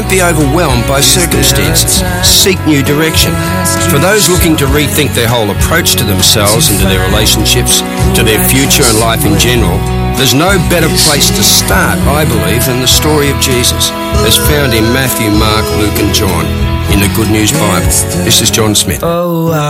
don't be overwhelmed by circumstances. Seek new direction. For those looking to rethink their whole approach to themselves and to their relationships, to their future and life in general, there's no better place to start, I believe, than the story of Jesus, as found in Matthew, Mark, Luke and John in the Good News Bible. This is John Smith.